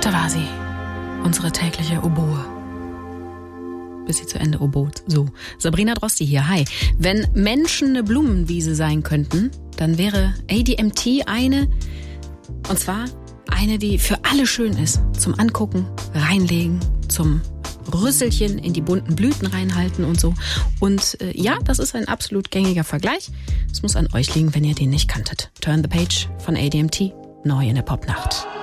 Da war sie, unsere tägliche Oboe. Bis sie zu Ende obot. So, Sabrina Drosti hier, hi. Wenn Menschen eine Blumenwiese sein könnten, dann wäre ADMT eine, und zwar eine, die für alle schön ist. Zum Angucken, reinlegen, zum Rüsselchen in die bunten Blüten reinhalten und so. Und ja, das ist ein absolut gängiger Vergleich. Es muss an euch liegen, wenn ihr den nicht kanntet. Turn the Page von ADMT, neu in der Popnacht.